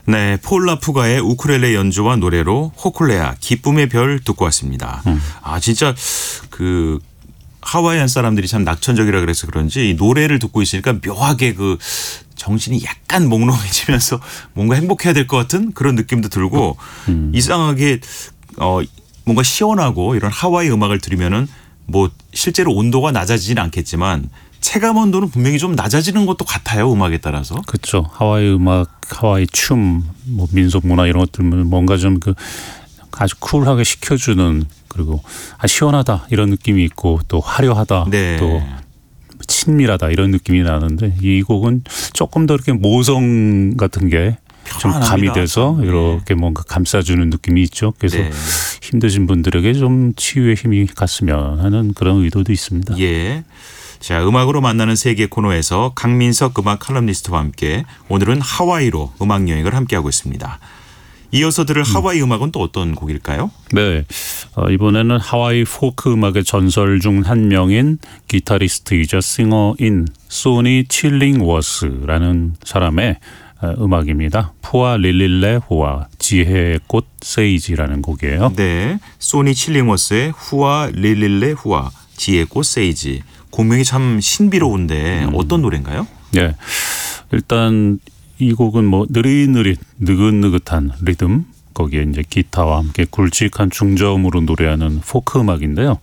네, 폴 라푸가의 우쿨렐레 연주와 노래로 호쿨레아 기쁨의 별 듣고 왔습니다. 아 진짜 그 하와이안 사람들이 참 낙천적이라 그래서 그런지 이 노래를 듣고 있으니까 묘하게 그 정신이 약간 몽롱해지면서 뭔가 행복해야 될 것 같은 그런 느낌도 들고 이상하게 뭔가 시원하고 이런 하와이 음악을 들으면은 뭐 실제로 온도가 낮아지진 않겠지만 체감 온도는 분명히 좀 낮아지는 것도 같아요. 음악에 따라서. 그렇죠. 하와이 음악, 하와이 춤, 뭐 민속 문화 이런 것들 뭔가 좀 그 아주 쿨하게 식혀주는 그리고 시원하다 이런 느낌이 있고 또 화려하다 네. 또 친밀하다 이런 느낌이 나는데 이 곡은 조금 더 이렇게 모성 같은 게 좀 가미돼서 이렇게 뭔가 감싸주는 느낌이 있죠. 그래서 네. 힘드신 분들에게 좀 치유의 힘이 갔으면 하는 그런 의도도 있습니다. 예. 자, 음악으로 만나는 세계 코너에서 강민석 음악 칼럼니스트와 함께 오늘은 하와이로 음악 여행을 함께하고 있습니다. 이어서 들을 하와이 음악은 또 어떤 곡일까요? 네, 이번에는 하와이 포크 음악의 전설 중 한 명인 기타리스트이자 싱어인 소니 칠링워스라는 사람의 음악입니다. 푸아 릴릴레 호아 지혜의 꽃 세이지라는 곡이에요. 네, 소니 칠링워스의 후아 릴릴레 후아 지혜의 꽃 세이지. 곡명이 참 신비로운데 어떤 노래인가요? 네, 일단 이 곡은 뭐 느릿느릿 느긋느긋한 리듬 거기에 이제 기타와 함께 굵직한 중저음으로 노래하는 포크 음악인데요.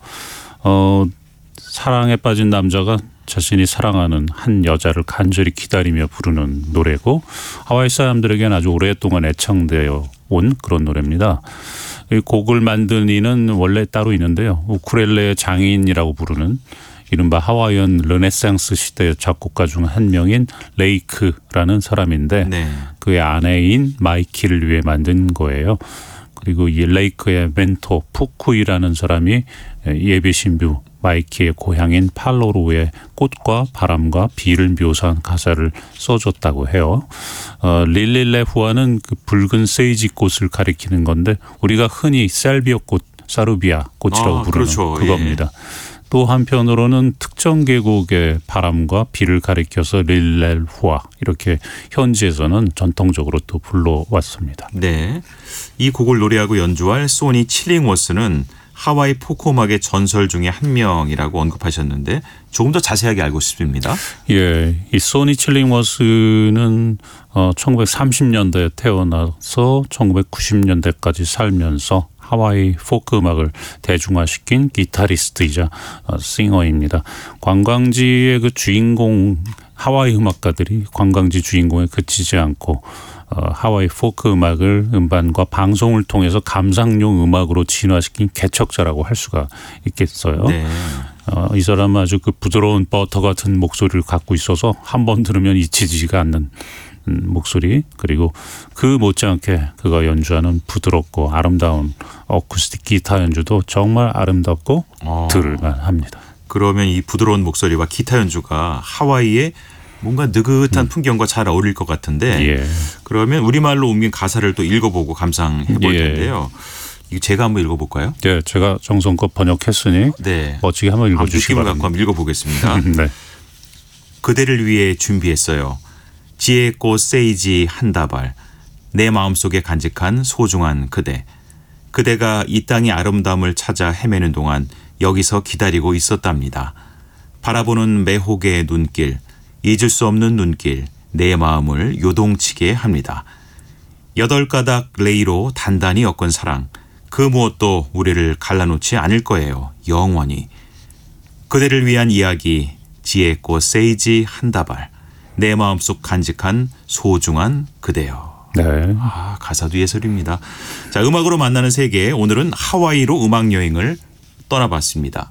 사랑에 빠진 남자가 자신이 사랑하는 한 여자를 간절히 기다리며 부르는 노래고 하와이 사람들에게는 아주 오랫동안 애청되어 온 그런 노래입니다. 이 곡을 만든 이는 원래 따로 있는데요. 우쿨렐레 장인이라고 부르는 이른바 하와이안 르네상스 시대의 작곡가 중 한 명인 레이크라는 사람인데 네. 그의 아내인 마이키를 위해 만든 거예요. 그리고 이 레이크의 멘토 푸쿠이라는 사람이 예배 신부 마이키의 고향인 팔로로의 꽃과 바람과 비를 묘사한 가사를 써줬다고 해요. 릴릴레 후아는 그 붉은 세이지 꽃을 가리키는 건데 우리가 흔히 셀비어 꽃, 사루비아 꽃이라고 부르는 그렇죠. 그겁니다. 예. 또 한편으로는 특정 계곡의 바람과 비를 가리켜서 릴렐 후아 이렇게 현지에서는 전통적으로 또 불러왔습니다. 네, 이 곡을 노래하고 연주할 소니 칠링워스는 하와이 포크 음악의 전설 중에 한 명이라고 언급하셨는데 조금 더 자세하게 알고 싶습니다. 예, 이 소니 칠링워스는 1930년대에 태어나서 1990년대까지 살면서 하와이 포크 음악을 대중화시킨 기타리스트이자 싱어입니다. 관광지의 그 주인공 하와이 음악가들이 관광지 주인공에 그치지 않고 하와이 포크 음악을 음반과 방송을 통해서 감상용 음악으로 진화시킨 개척자라고 할 수가 있겠어요. 네. 이 사람은 아주 그 부드러운 버터 같은 목소리를 갖고 있어서 한 번 들으면 잊히지가 않는 목소리 그리고 그 못지않게 그가 연주하는 부드럽고 아름다운 어쿠스틱 기타 연주도 정말 아름답고 들을만합니다. 그러면 이 부드러운 목소리와 기타 연주가 하와이의 뭔가 느긋한 풍경과 잘 어울릴 것 같은데 예. 그러면 우리말로 옮긴 가사를 또 읽어보고 감상해 볼 예. 텐데요. 이거 제가 한번 읽어볼까요? 네, 제가 정성껏 번역했으니 네. 멋지게 한번 읽어주시기 느낌을 바랍니다. 갖고 한번 읽어보겠습니다. 네. 그대를 위해 준비했어요. 지혜의 꽃 세이지 한 다발. 내 마음속에 간직한 소중한 그대. 그대가 이 땅의 아름다움을 찾아 헤매는 동안 여기서 기다리고 있었답니다. 바라보는 매혹의 눈길, 잊을 수 없는 눈길, 내 마음을 요동치게 합니다. 8가닥 레이로 단단히 엮은 사랑, 그 무엇도 우리를 갈라놓지 않을 거예요. 영원히. 그대를 위한 이야기, 지혜의 꽃 세이지 한 다발. 내 마음속 간직한 소중한 그대여. 네. 가사도 예술입니다. 자, 음악으로 만나는 세계, 오늘은 하와이로 음악 여행을 떠나봤습니다.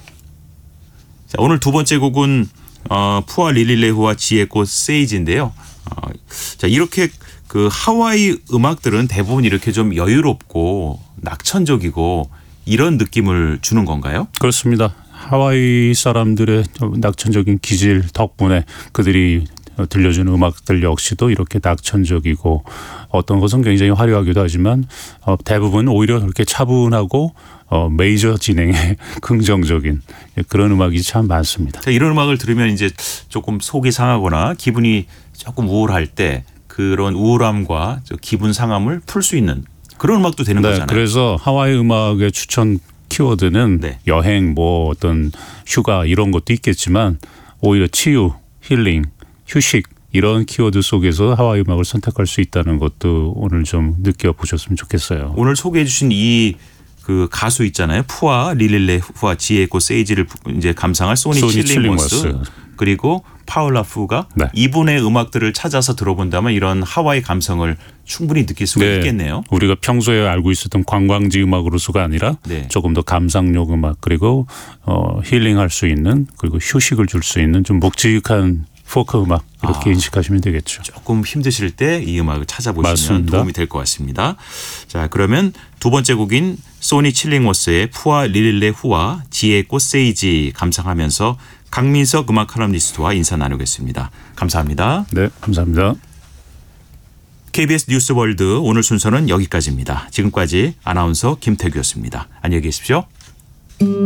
자, 오늘 두 번째 곡은 푸아 릴릴레후와 지혜의 꽃 세이지인데요. 자, 이렇게 그 하와이 음악들은 대부분 이렇게 좀 여유롭고 낙천적이고 이런 느낌을 주는 건가요? 그렇습니다. 하와이 사람들의 낙천적인 기질 덕분에 그들이 들려주는 음악들 역시도 이렇게 낙천적이고 어떤 것은 굉장히 화려하기도 하지만 대부분 오히려 그렇게 차분하고 메이저 진행에 긍정적인 그런 음악이 참 많습니다. 자, 이런 음악을 들으면 이제 조금 속이 상하거나 기분이 조금 우울할 때 그런 우울함과 기분 상함을 풀 수 있는 그런 음악도 되는 네, 거잖아요. 그래서 하와이 음악의 추천 키워드는 네. 여행, 뭐 어떤 휴가 이런 것도 있겠지만 오히려 치유, 힐링, 휴식 이런 키워드 속에서 하와이 음악을 선택할 수 있다는 것도 오늘 좀 느껴보셨으면 좋겠어요. 오늘 소개해 주신 이 그 가수 있잖아요. 푸아 릴릴레 후아 지에고 세이지를 이제 감상할 소니 칠링워스 그리고 파울라 푸가 네. 이분의 음악들을 찾아서 들어본다면 이런 하와이 감성을 충분히 느낄 수가 있겠네요. 우리가 평소에 알고 있었던 관광지 음악으로서가 아니라 네. 조금 더 감상용 음악 그리고 힐링할 수 있는 그리고 휴식을 줄 수 있는 좀 묵직한 포크 음악 이렇게 인식하시면 되겠죠. 조금 힘드실 때 이 음악을 찾아보시면 맞습니다. 도움이 될 것 같습니다. 자, 그러면 두 번째 곡인 소니 칠링워스의 푸아 릴릴레 후와 지의 꽃 세이지 감상하면서 강민석 음악 칼럼니스트와 인사 나누겠습니다. 감사합니다. 네, 감사합니다. KBS 뉴스월드 오늘 순서는 여기까지입니다. 지금까지 아나운서 김태규였습니다. 안녕히 계십시오.